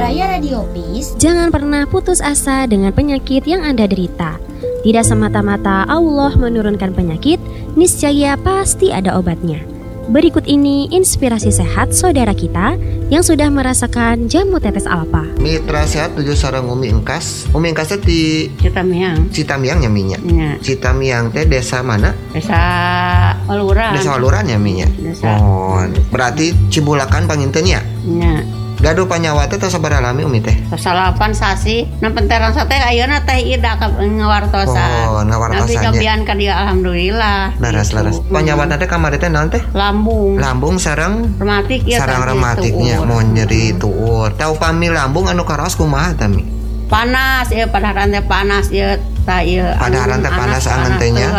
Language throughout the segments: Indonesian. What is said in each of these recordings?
Baraya Radio Peace. Jangan pernah putus asa dengan penyakit yang Anda derita. Tidak semata-mata Allah menurunkan penyakit, niscaya pasti ada obatnya. Berikut ini inspirasi sehat saudara kita yang sudah merasakan jamu tetes alfa. Mitra sehat tujuh sareng Umi Engkas. Umi Engkas teh di Citamiang nyaminya. Ya. Citamiang teh desa mana? Desa Waluran. Desa Waluran nyaminya. Oh, berarti Cibulakan panginten ya? Ya. Gaduh panyawa teh tos sabaraha lami Umi teh? Salapan sasi, penteran sate ayeuna teh ida ngawartosan. Oh, ngawartosan. Tapi cobian ka dia alhamdulillah. Laras. Panyawa teh kamari teh naon teh? Lambung sareng rematik ya. Sareng rematiknya mau nyeri tuur. Tau pami lambung anu karaos kumaha tami? Panas ya, padaharan teh panas ya. Padaharan teh panas angeun teh nya.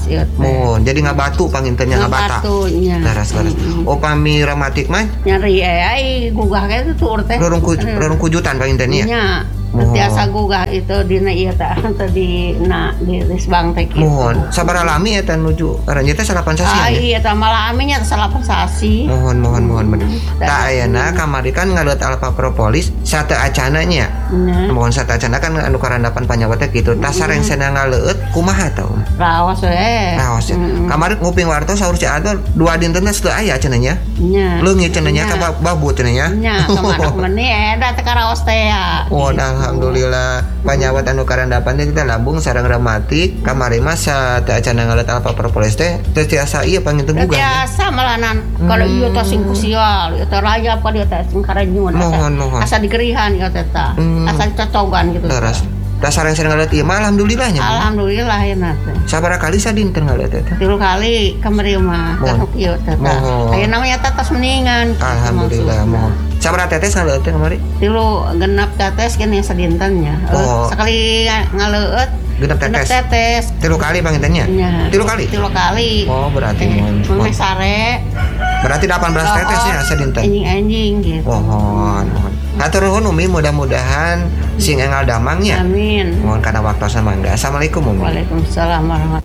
Mun jadi ngabatu pangintennya ngabata. Laras. Oh pami rematik mah nyeri ai gugah ge tuur teh. Rorong kujutan pangintennya. Nya. Biasa gugah itu dina ieu teh di Lisbang teh kitu. Mohon sabaraha lami eta nuju aranjeun teh salapan sasi. Iya teh malam nya salapan sasi. Mohon bener. Tah ayeuna kamari kan ngaleut alfa propolis sate acana nya. Mohon sate acana kan anu karandapan panyawa teh kitu. Tah sareng cenah ngaleut kumaha tah? Raos we. Raos. Kamari nguping wartos saur si Adol 2 dinten teh teu aya cenah nya. Nya. Leungit cenah nya ka babu cenah nya. Nya kemana meuni eta teh karaos teh ya. Oh, alhamdulillah panyawat anu karandapan teh kita lambung sareng rematik kamari mah teh acana ngaleut alfa propolis teh tiasa ieu panginten gugah. Tiasa malanan kalau ieu teh sing kusial, ieu teh rayap ka dieu teh sing karenyun. Mohon. Asa digerihan ieu teh tah. Asa cocogan gitu. Terus tah sareng ngaleut ieu mah alhamdulillah nya. Alhamdulillah ya teh. Sabaraha kali sadinten ngaleut teh? 3 kali kamari mah teh ieu teh. Ayeuna mah nya tos mendingan. Alhamdulillah mohon. Sabaraha tetes ngaleut teh kamari? 3 genep tetes kene sadintennya. Sekali ngaleut genep tetes. 3 kali pangintennya? 3 kali? 3 kali. Oh, berarti mohon. Sare. Berarti 18 tetes ya sadinten. Anjing gitu. Mohon. Hatur nuhun Umi, mudah-mudahan sing enggal damangnya. Amin. Mohon kana waktosna mangga. Assalamualaikum Umi. Waalaikumsalam warahmatullahi.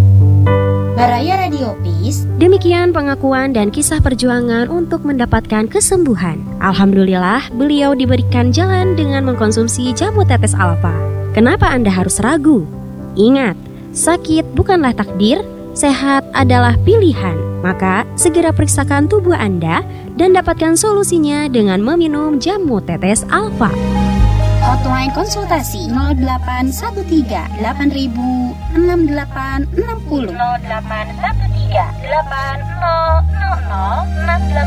Baraya Radio Peace. Demikian pengakuan dan kisah perjuangan untuk mendapatkan kesembuhan. Alhamdulillah, beliau diberikan jalan dengan mengkonsumsi jamu tetes alfa. Kenapa Anda harus ragu? Ingat, sakit bukanlah takdir, sehat adalah pilihan. Maka, segera periksakan tubuh Anda dan dapatkan solusinya dengan meminum jamu tetes alfa. Hotline konsultasi 0813 8000 6860 0813 8000 6860.